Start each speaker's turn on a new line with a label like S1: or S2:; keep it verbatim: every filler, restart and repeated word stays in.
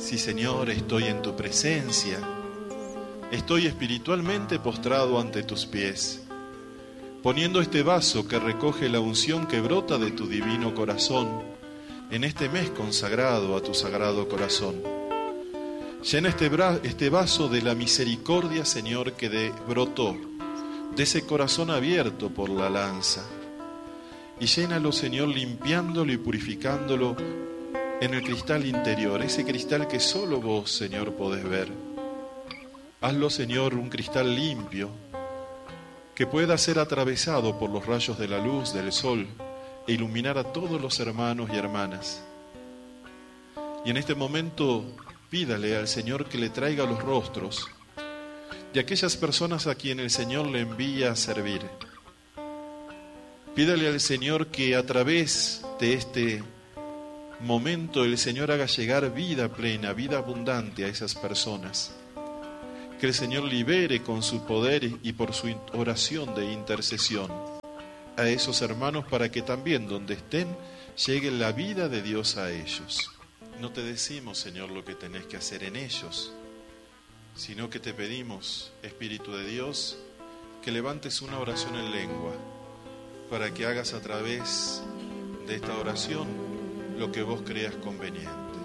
S1: Sí, Señor, estoy en tu presencia. Estoy espiritualmente postrado ante tus pies, poniendo este vaso que recoge la unción que brota de tu divino corazón, en este mes consagrado a tu sagrado corazón. Llena este, bra- este vaso de la misericordia, Señor, que de, brotó de ese corazón abierto por la lanza. Y llénalo, Señor, limpiándolo y purificándolo en el cristal interior, ese cristal que solo vos, Señor, podés ver. Hazlo, Señor, un cristal limpio, que pueda ser atravesado por los rayos de la luz del sol e iluminar a todos los hermanos y hermanas. Y en este momento pídale al Señor que le traiga los rostros de aquellas personas a quien el Señor le envía a servir. Pídale al Señor que a través de este momento el Señor haga llegar vida plena, vida abundante a esas personas. Que el Señor libere con su poder y por su oración de intercesión a esos hermanos para que también donde estén llegue la vida de Dios a ellos. No te decimos, Señor, lo que tenés que hacer en ellos, sino que te pedimos, Espíritu de Dios, que levantes una oración en lengua para que hagas a través de esta oración lo que vos creas conveniente.